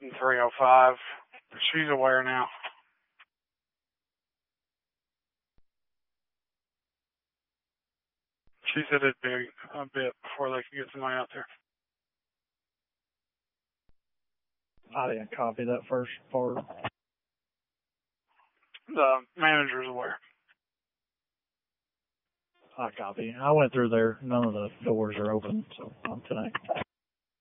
in 305. She's aware now. She said it'd be a bit before they could get somebody out there. I didn't copy that first part. The manager's aware. I copy. I went through there. None of the doors are open, so I'm tonight.